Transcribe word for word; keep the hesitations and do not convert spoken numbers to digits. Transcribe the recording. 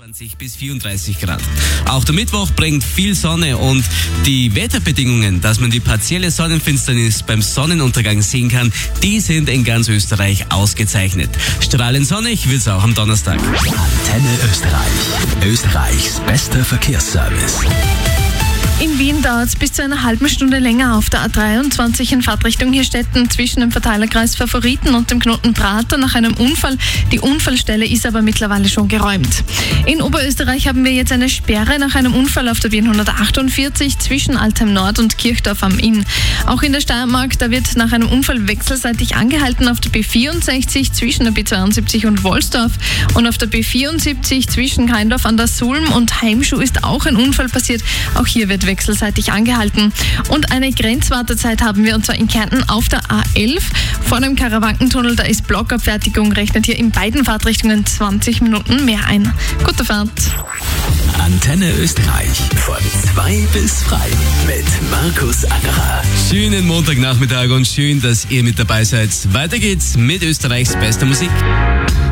zwanzig bis vierunddreißig Grad. Auch der Mittwoch bringt viel Sonne und die Wetterbedingungen, dass man die partielle Sonnenfinsternis beim Sonnenuntergang sehen kann, die sind in ganz Österreich ausgezeichnet. Strahlend sonnig wird's auch am Donnerstag. Antenne Österreich. Österreichs bester Verkehrsservice. In Wien dauert es bis zu einer halben Stunde länger auf der A dreiundzwanzig in Fahrtrichtung Hirstetten zwischen dem Verteilerkreis Favoriten und dem Knoten Prater nach einem Unfall. Die Unfallstelle ist aber mittlerweile schon geräumt. In Oberösterreich haben wir jetzt eine Sperre nach einem Unfall auf der B hundertachtundvierzig zwischen Altheim Nord und Kirchdorf am Inn. Auch in der Steiermark, da wird nach einem Unfall wechselseitig angehalten auf der B vierundsechzig zwischen der B zweiundsiebzig und Wolsdorf und auf der B vierundsiebzig zwischen Keindorf an der Sulm und Heimschuh ist auch ein Unfall passiert. Auch hier wird wechselseitig angehalten. Und eine Grenzwartezeit haben wir, und zwar in Kärnten auf der A elf. Vor dem Karawankentunnel, da ist Blockabfertigung, rechnet hier in beiden Fahrtrichtungen zwanzig Minuten mehr ein. Gute Fahrt. Antenne Österreich von zwei bis frei mit Markus Angerer. Schönen Montagnachmittag und schön, dass ihr mit dabei seid. Weiter geht's mit Österreichs bester Musik.